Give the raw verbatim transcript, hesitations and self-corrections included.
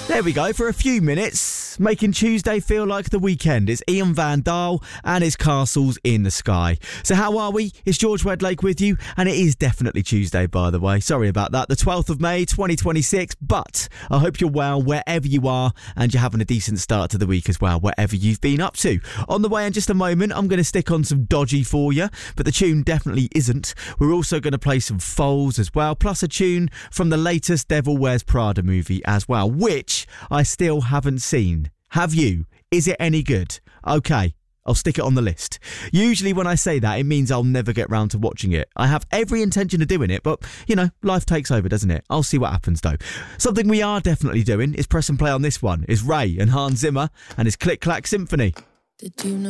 There we go, for a few minutes, making Tuesday feel like the weekend. It's Ian Van Dahl and his Castles in the Sky. So how are we? It's George Wedlake with you, and it is definitely Tuesday, by the way. Sorry about that. The twelfth of May, twenty twenty-six, but I hope you're well wherever you are, and you're having a decent start to the week as well, wherever you've been up to. On the way in just a moment, I'm going to stick on some Dodgy for you, but the tune definitely isn't. We're also going to play some Foals as well, plus a tune from the latest Devil Wears Prada movie as well, which I still haven't seen. Have you? Is it any good? Okay, I'll stick it on the list. Usually when I say that, it means I'll never get round to watching it. I have every intention of doing it, but, you know, life takes over, doesn't it? I'll see what happens, though. Something we are definitely doing is press and play on this one. Is Ray and Hans Zimmer and his Click Clack Symphony. Did you know